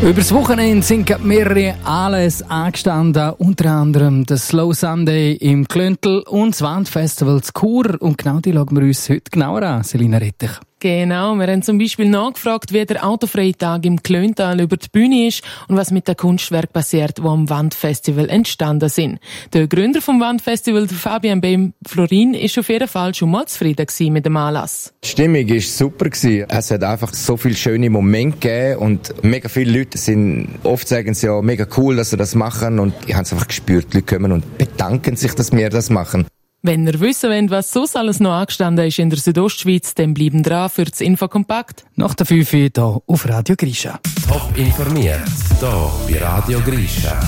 Übers Wochenende sind mehrere Anlässe angestanden, unter anderem das Slow Sunday im Klöntel und das Wandfestival zu Chur. Und genau die schauen wir uns heute genauer an, Selina Rettich. Genau, wir haben zum Beispiel nachgefragt, wie der autofreie Tag im Klöntal über die Bühne ist und was mit den Kunstwerken passiert, die am Wandfestival entstanden sind. Der Gründer vom Wandfestival, Fabian B. Florin, ist auf jeden Fall schon mal zufrieden mit dem Anlass. Die Stimmung war super. Es hat einfach so viele schöne Momente gegeben und mega viele Leute sind, oft sagen sie ja, mega cool, dass sie das machen, und ich habe es einfach gespürt, die Leute kommen und bedanken sich, dass wir das machen. Wenn ihr wissen wollt, was sonst alles noch angestanden ist in der Südostschweiz, dann bleiben dran für das Infokompakt. Nach der 5 Uhr hier auf Radio Grisha. Top informiert, hier bei Radio Grisha.